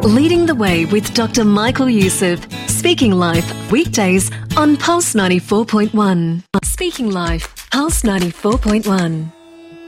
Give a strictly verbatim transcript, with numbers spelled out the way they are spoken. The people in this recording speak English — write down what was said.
Leading the Way with Doctor Michael Youssef. Speaking Life, weekdays on Pulse ninety-four point one. Speaking Life, Pulse ninety-four point one.